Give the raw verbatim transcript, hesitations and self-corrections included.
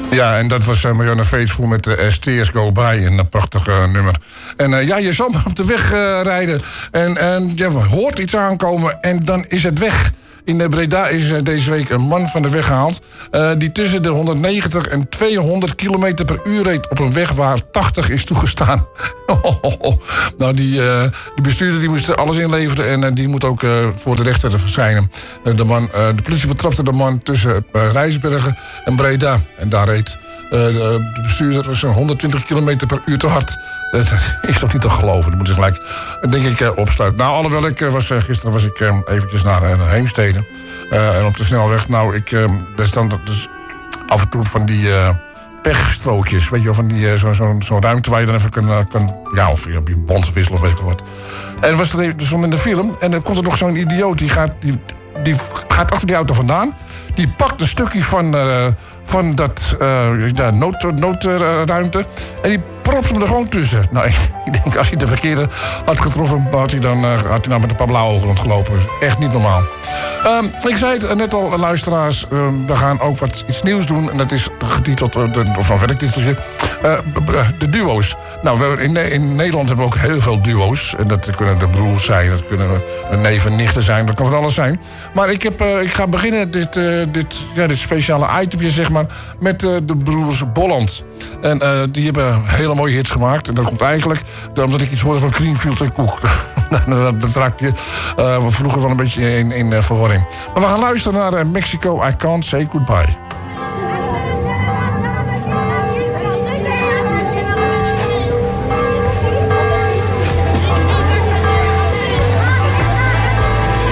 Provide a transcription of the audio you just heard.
Ja, en dat was uh, Marianne Faithfull met de uh, Tears Go By, een prachtig uh, nummer. En uh, ja, je zal maar op de weg uh, rijden en, en je hoort iets aankomen en dan is het weg. In Breda is deze week een man van de weg gehaald... Uh, die tussen de honderdnegentig en tweehonderd kilometer per uur reed... op een weg waar tachtig is toegestaan. Nou, die, uh, die bestuurder die moest alles inleveren... en uh, die moet ook uh, voor de rechter verschijnen. Uh, de, man, uh, de politie betrapte de man tussen uh, Rijsbergen en Breda. En daar reed uh, de, de bestuurder was honderdtwintig kilometer per uur te hard... Dat is toch niet te geloven. Dat moet ik gelijk, denk ik, uh, opsluiten. Nou, alhoewel, ik uh, was, uh, gisteren was ik uh, eventjes naar, uh, naar Heemstede. Uh, en op de snelweg, nou, ik... Uh, er staan dus af en toe van die uh, pechstrookjes. Weet je wel, van die uh, zo'n zo, zo ruimte waar je dan even kan... Uh, kan ja, of je op je band wisselen of weet je wat. En was er dus in de film. En dan komt er nog zo'n idioot, die gaat, die, die gaat achter die auto vandaan. Die pakt een stukje van, uh, van dat uh, ja, nood, noodruimte. En die propt hem er gewoon tussen. Nou, ik, ik denk, als hij de verkeerde had getroffen... had hij dan uh, had hij nou met een paar blauwe ogen rondgelopen. Echt niet normaal. Um, ik zei het net al, luisteraars. Um, we gaan ook wat iets nieuws doen. En dat is getiteld, uh, de, of een werktiteltje... Uh, de duo's. Nou, we, in, in Nederland hebben we ook heel veel duo's. En dat kunnen de broers zijn, dat kunnen neven en nichten zijn. Dat kan van alles zijn. Maar ik, heb, uh, ik ga beginnen, dit, uh, dit, ja, dit speciale itempje, zeg maar... met uh, de broers Bolland. En uh, die hebben hele mooie hits gemaakt. En dat komt eigenlijk omdat ik iets hoorde van Greenfield en Koek. dat, dat raakte je uh, vroeger wel een beetje in, in uh, verwarring. Maar we gaan luisteren naar uh, Mexico, I Can't Say Goodbye.